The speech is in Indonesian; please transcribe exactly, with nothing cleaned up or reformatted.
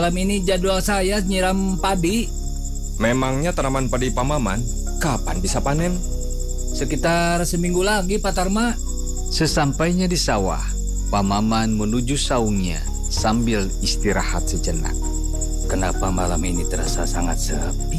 Malam ini jadwal saya nyiram padi. Memangnya tanaman padi Pamaman kapan bisa panen? Sekitar seminggu lagi, Pak Tarma. Sesampainya di sawah, Pamaman menuju saungnya sambil istirahat sejenak. Kenapa malam ini terasa sangat sepi?